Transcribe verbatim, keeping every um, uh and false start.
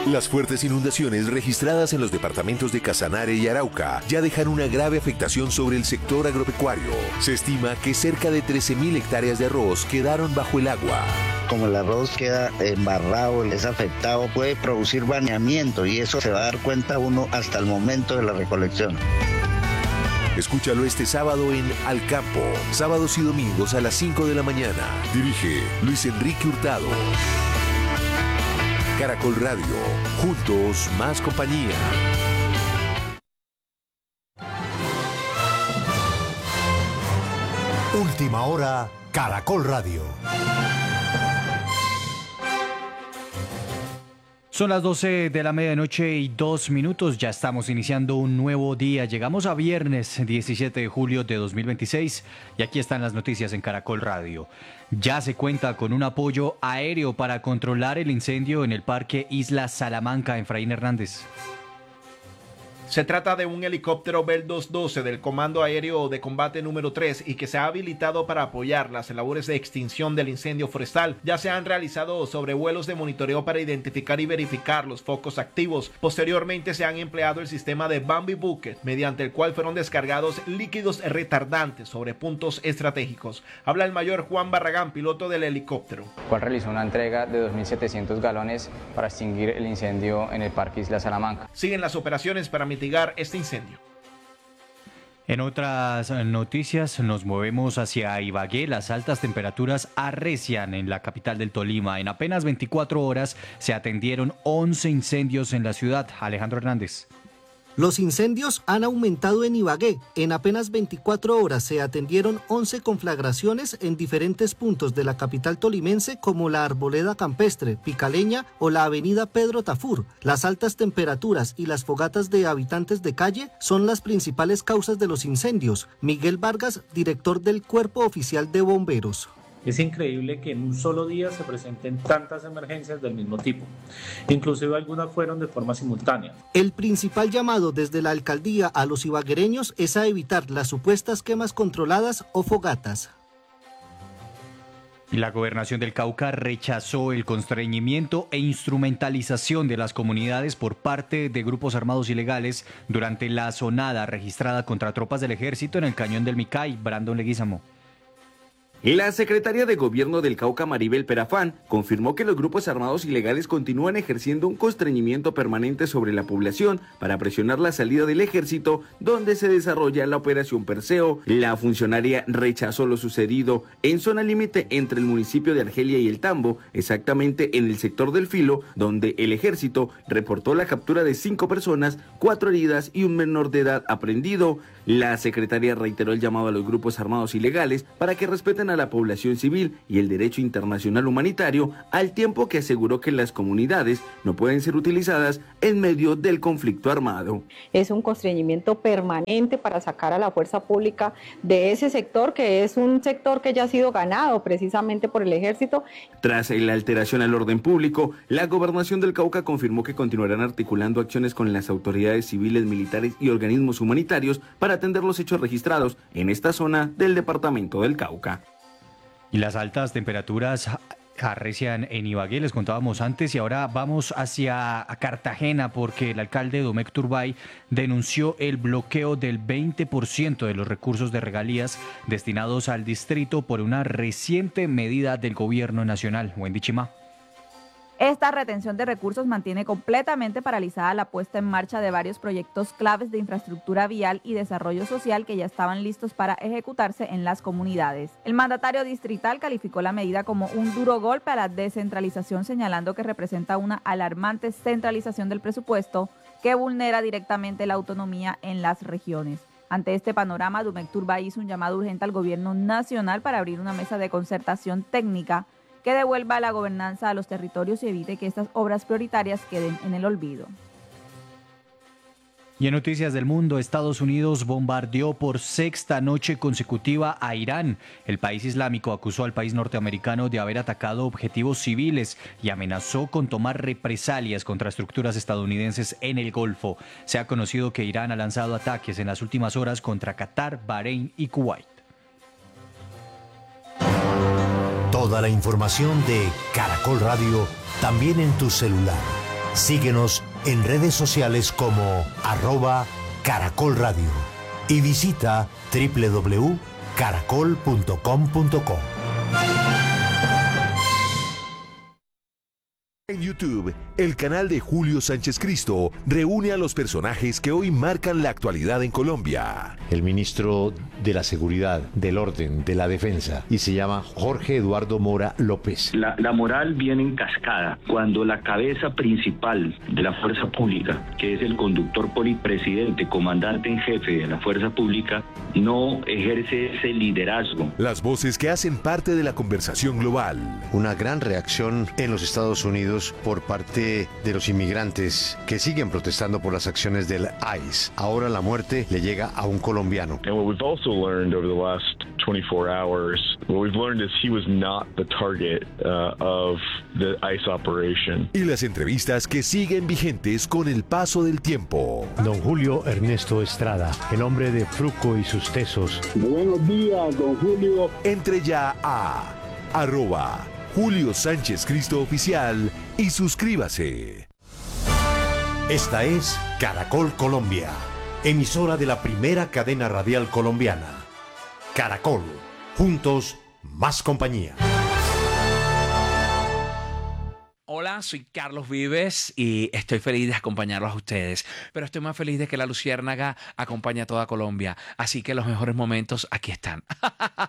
Las fuertes inundaciones registradas en los departamentos de Casanare y Arauca ya dejan una grave afectación sobre el sector agropecuario. Se estima que cerca de trece mil hectáreas de arroz quedaron bajo el agua. Como el arroz queda embarrado, es afectado, puede producir baneamiento y eso se va a dar cuenta uno hasta el momento de la recolección. Escúchalo este sábado en Al Campo, sábados y domingos a las cinco de la mañana. Dirige Luis Enrique Hurtado. Caracol Radio, juntos más compañía. Última hora, Caracol Radio. Son las doce de la medianoche y dos minutos, ya estamos iniciando un nuevo día. Llegamos a viernes diecisiete de julio de dos mil veintiséis y aquí están las noticias en Caracol Radio. Ya se cuenta con un apoyo aéreo para controlar el incendio en el Parque Isla Salamanca, Efraín Hernández. Se trata de un helicóptero Bell doscientos doce del Comando Aéreo de Combate número tres y que se ha habilitado para apoyar las labores de extinción del incendio forestal. Ya se han realizado sobrevuelos de monitoreo para identificar y verificar los focos activos. Posteriormente se han empleado el sistema de Bambi Bucket, mediante el cual fueron descargados líquidos retardantes sobre puntos estratégicos. Habla el mayor Juan Barragán, piloto del helicóptero. Cual realizó una entrega de dos mil setecientos galones para extinguir el incendio en el Parque Isla Salamanca. Siguen las operaciones para mitigar este incendio. En otras noticias nos movemos hacia Ibagué. Las altas temperaturas arrecian en la capital del Tolima. En apenas veinticuatro horas se atendieron once incendios en la ciudad. Alejandro Hernández. Los incendios han aumentado en Ibagué. En apenas veinticuatro horas se atendieron once conflagraciones en diferentes puntos de la capital tolimense, como la Arboleda Campestre, Picaleña o la avenida Pedro Tafur. Las altas temperaturas y las fogatas de habitantes de calle son las principales causas de los incendios. Miguel Vargas, director del Cuerpo Oficial de Bomberos. Es increíble que en un solo día se presenten tantas emergencias del mismo tipo. Inclusive algunas fueron de forma simultánea. El principal llamado desde la alcaldía a los ibaguereños es a evitar las supuestas quemas controladas o fogatas. La Gobernación del Cauca rechazó el constreñimiento e instrumentalización de las comunidades por parte de grupos armados ilegales durante la asonada registrada contra tropas del ejército en el Cañón del Micay. Brandon Leguízamo. La secretaria de Gobierno del Cauca, Maribel Perafán, confirmó que los grupos armados ilegales continúan ejerciendo un constreñimiento permanente sobre la población para presionar la salida del ejército, donde se desarrolla la operación Perseo. La funcionaria rechazó lo sucedido en zona límite entre el municipio de Argelia y El Tambo, exactamente en el sector del Filo, donde el ejército reportó la captura de cinco personas, cuatro heridas y un menor de edad aprehendido. La secretaria reiteró el llamado a los grupos armados ilegales para que respeten a la población civil y el derecho internacional humanitario, al tiempo que aseguró que las comunidades no pueden ser utilizadas en medio del conflicto armado. Es un constreñimiento permanente para sacar a la fuerza pública de ese sector, que es un sector que ya ha sido ganado precisamente por el ejército. Tras la alteración al orden público, la Gobernación del Cauca confirmó que continuarán articulando acciones con las autoridades civiles, militares y organismos humanitarios para atender los hechos registrados en esta zona del departamento del Cauca. Y las altas temperaturas arrecian en Ibagué, les contábamos antes, y ahora vamos hacia Cartagena porque el alcalde Domecq Turbay denunció el bloqueo del veinte por ciento de los recursos de regalías destinados al distrito por una reciente medida del gobierno nacional. Wendy Chimá. Esta retención de recursos mantiene completamente paralizada la puesta en marcha de varios proyectos claves de infraestructura vial y desarrollo social que ya estaban listos para ejecutarse en las comunidades. El mandatario distrital calificó la medida como un duro golpe a la descentralización, señalando que representa una alarmante centralización del presupuesto que vulnera directamente la autonomía en las regiones. Ante este panorama, Domecq Turbay hizo un llamado urgente al gobierno nacional para abrir una mesa de concertación técnica que devuelva la gobernanza a los territorios y evite que estas obras prioritarias queden en el olvido. Y en noticias del mundo, Estados Unidos bombardeó por sexta noche consecutiva a Irán. El país islámico acusó al país norteamericano de haber atacado objetivos civiles y amenazó con tomar represalias contra estructuras estadounidenses en el Golfo. Se ha conocido que Irán ha lanzado ataques en las últimas horas contra Qatar, Bahrein y Kuwait. Toda la información de Caracol Radio también en tu celular. Síguenos en redes sociales como arroba Caracol Radio y visita doble u doble u doble u punto caracol punto com punto co. En YouTube, el canal de Julio Sánchez Cristo reúne a los personajes que hoy marcan la actualidad en Colombia. El ministro de la Seguridad, del Orden, de la Defensa, y se llama Jorge Eduardo Mora López. La, la moral viene en cascada cuando la cabeza principal de la fuerza pública, que es el conductor polipresidente, comandante en jefe de la fuerza pública, no ejerce ese liderazgo. Las voces que hacen parte de la conversación global. Una gran reacción en los Estados Unidos por parte de los inmigrantes que siguen protestando por las acciones del I C E. Ahora la muerte le llega a un colombiano. And what we've also learned over the last twenty-four hours, what we've learned is he was not the target uh, of the I C E operation. Y las entrevistas que siguen vigentes con el paso del tiempo. Don Julio Ernesto Estrada, el hombre de Fruco y sus tesos. Buenos días, don Julio. Entre ya a arroba Julio Sánchez Cristo Oficial y suscríbase. Esta es Caracol Colombia, emisora de la primera cadena radial colombiana. Caracol, juntos, más compañía. Hola, soy Carlos Vives y estoy feliz de acompañarlos a ustedes, pero estoy más feliz de que la Luciérnaga acompañe a toda Colombia, así que los mejores momentos aquí están.